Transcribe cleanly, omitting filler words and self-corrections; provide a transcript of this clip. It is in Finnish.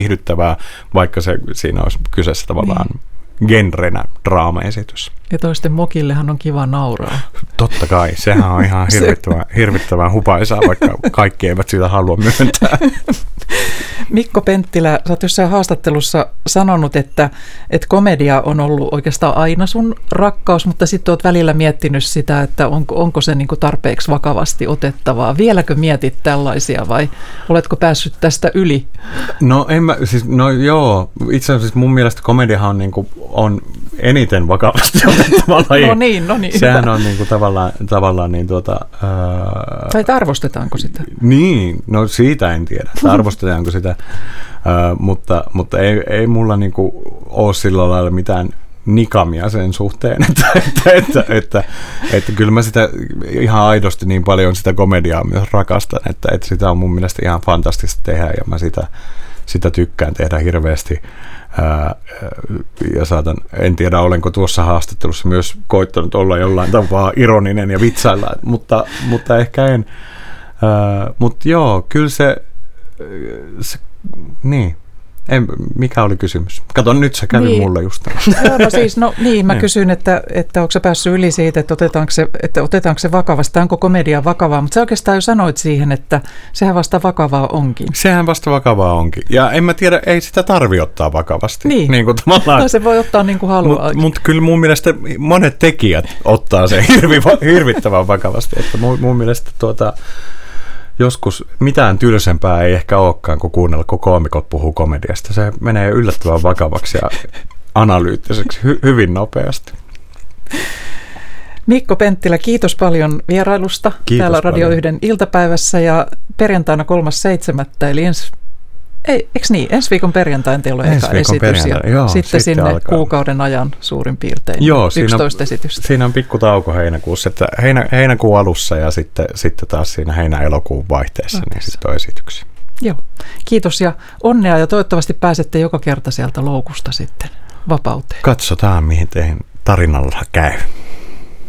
viihdyttävää, vaikka siinä olisi kyseessä tavallaan genrenä draamaesitys. Ja toisten mokillehan on kiva nauraa. Totta kai, sehän on ihan hirvittävän hupaisaa, vaikka kaikki eivät sitä halua myöntää. Mikko Penttilä, sä oot jossain haastattelussa sanonut, että komedia on ollut oikeastaan aina sun rakkaus, mutta sitten oot välillä miettinyt sitä, että onko se niinku tarpeeksi vakavasti otettavaa. Vieläkö mietit tällaisia vai oletko päässyt tästä yli? No joo, itse asiassa mun mielestä komediahan on eniten vakavasti otettava laji. No niin. Sehän on tavallaan Tai arvostetaanko sitä? Niin, no siitä en tiedä, arvostetaanko sitä, mutta ei mulla ole sillä lailla mitään nikamia sen suhteen, että kyllä mä sitä ihan aidosti niin paljon sitä komediaa myös rakastan, että sitä on mun mielestä ihan fantastista tehdä ja mä sitä tykkään tehdä hirveästi. Ja en tiedä, olenko tuossa haastattelussa myös koittanut olla jollain tavalla ironinen ja vitsailla, mutta ehkä en. Mutta joo, kyllä se niin. Mikä oli kysymys? Kato, nyt se kävi mulle just. Mä kysyn, että onko sä päässyt yli siitä, että otetaanko se vakavasti, tai onko komedia vakavaa, mutta sä oikeastaan jo sanoit siihen, että sehän vasta vakavaa onkin. Sehän vasta vakavaa onkin. Ja en mä tiedä, ei sitä tarvi ottaa vakavasti. Niin kuin se voi ottaa niin kuin haluaa. Mutta kyllä mun mielestä monet tekijät ottaa sen hirvittävän vakavasti. Että mun mielestä joskus mitään tylsempää ei ehkä olekaan, kun kuunnella, kun koomikot puhuu komediasta. Se menee yllättävän vakavaksi ja analyyttiseksi hyvin nopeasti. Mikko Penttilä, kiitos paljon vierailusta täällä Radio 1 iltapäivässä ja perjantaina 3.7. eli ensi viikon perjantain teillä on eka esitys ja sitten sinne alkaa kuukauden ajan suurin piirtein 11 esitystä. Siinä on pikku tauko heinäkuussa, että heinäkuun alussa ja sitten taas siinä heinä-elokuun vaihteessa niin sitten on esityksiä. Joo, kiitos ja onnea ja toivottavasti pääsette joka kerta sieltä loukusta sitten vapauteen. Katsotaan, mihin teidän tarinalla käy.